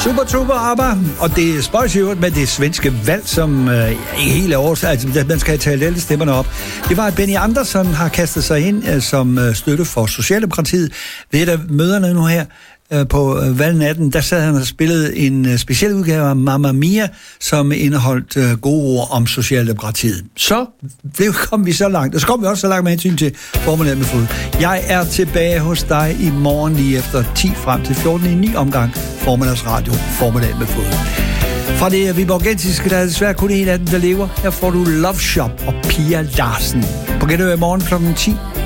Super Trooper ABBA, og det spøjs jo med det svenske valg, som ikke helt er års, altså man skal tale alle stemmerne op. Det var, at Benny Andersson har kastet sig ind som støtte for Socialdemokratiet. Ved at møderne nu her på valgnatten, der sad han og spillede en speciel udgave af Mamma Mia, som indeholdt gode ord om Socialdemokratiet. Så kom vi så langt, og så kom vi også så langt med hensyn til Formel 1 med fod. Jeg er tilbage hos dig i morgen lige efter 10 frem til 14 i en ny omgang Formiddags Radio Formel 1 med fod. Fra det viborgensiske, der er desværre kun en af dem, der lever. Her får du Love Shop og Pia Larsen. På genhør i morgen kl. 10.